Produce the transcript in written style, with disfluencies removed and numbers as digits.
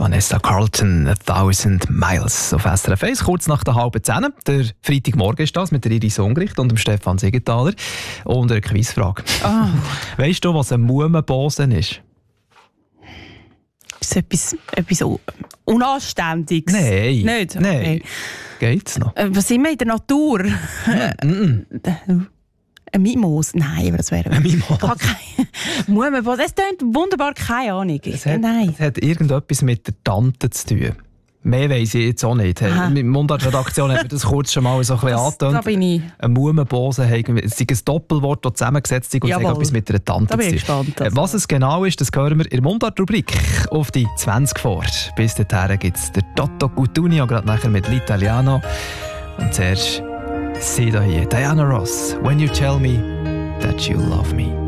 Vanessa Carlton, 1000 Miles auf SRF 1, kurz nach der 9:30. Der Freitagmorgen ist das mit der Iris Ungericht und dem Stefan Siegenthaler. Und eine Quizfrage. Weißt du, was ein Mumenbosen ist? Ist es etwas Unanständiges? Nein. Nicht? Okay. Nein. Geht's noch? Was sind wir in der Natur? Ein Mimos? Nein, aber das wäre... Ein Mimos? Mumenbosen, das klingt wunderbar, keine Ahnung. Es hat irgendetwas mit der Tante zu tun. Mehr weiss ich jetzt auch nicht. In der Mundartredaktion hat mir das kurz schon mal so ein bisschen angetönt. Da bin ich. Ein Mumenbosen ist ein Doppelwort, das zusammengesetzt ist und hat etwas mit einer Tante zu tun. Gespannt, was es genau ist, das hören wir in der Mundart-Rubrik auf die 20 vor. Bis dahin gibt es der Toto Cutugno, gerade nachher mit L'Italiano. Und zuerst sie da hier, Diana Ross, When You Tell Me That You Love Me.